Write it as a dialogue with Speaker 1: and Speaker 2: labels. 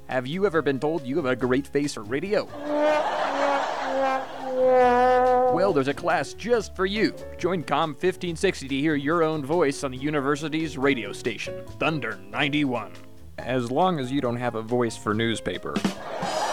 Speaker 1: Have you ever been told you have a great face for radio? Well, there's a class just for you. Join COM 1560 to hear your own voice on the university's radio station, Thunder 91. As long as you don't have a voice for newspaper.